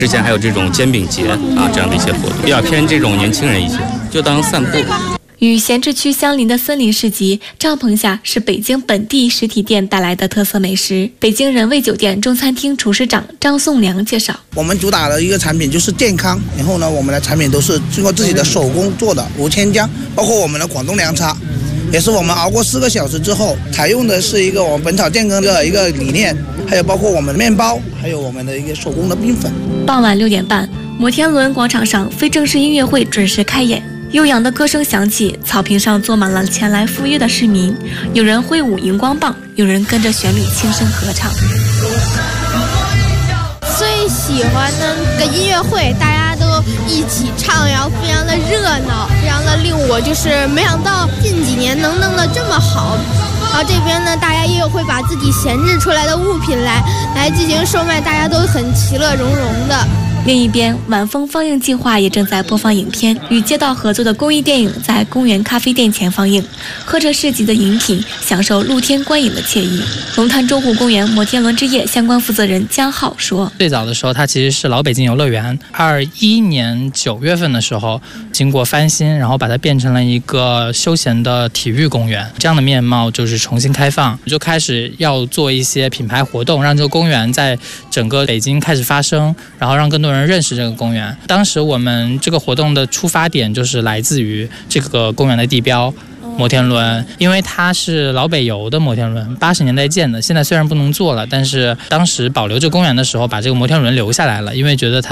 之前还有这种煎饼节啊，这样的一些活动，比较偏这种年轻人一些，就当散步。 与闲置区相邻的森林市集，帐篷下是北京本地实体店带来的特色美食。北京人味酒店中餐厅厨师长张颂良介绍， 我们主打的一个产品就是健康，然后呢，我们的产品都是经过自己的手工做的无添加，包括我们的广东凉茶，也是我们熬过4个小时之后，采用的是一个我们本草健康的一个理念，还有包括我们的面包，还有我们的一个手工的冰粉。 傍晚6点半，摩天轮广场上非正式音乐会准时开演。悠扬的歌声响起，草坪上坐满了前来赴约的市民，有人挥舞荧光棒，有人跟着旋律轻声合唱。 最喜欢的个音乐会，大家都一起唱，然后非常的热闹，非常的令我就是没想到近几年能弄得这么好。然后这边呢，大家也有会把自己闲置出来的物品来进行售卖，大家都很其乐融融的。 另一边，晚风放映计划也正在播放影片，与街道合作的公益电影在公园咖啡店前放映，喝着市集的饮品，享受露天观影的惬意。龙潭洲湖公园摩天轮之夜相关负责人江浩说， 最早的时候它其实是老北京游乐园，21年9月份的时候经过翻新，然后把它变成了一个休闲的体育公园，这样的面貌就是重新开放，就开始要做一些品牌活动，让这个公园在整个北京开始发声，然后让更多人认识这个公园。当时我们这个活动的出发点就是来自于这个公园的地标摩天轮，因为它是老北邮的摩天轮，80年代建的，现在虽然不能做了，但是当时保留这公园的时候把这个摩天轮留下来了，因为觉得它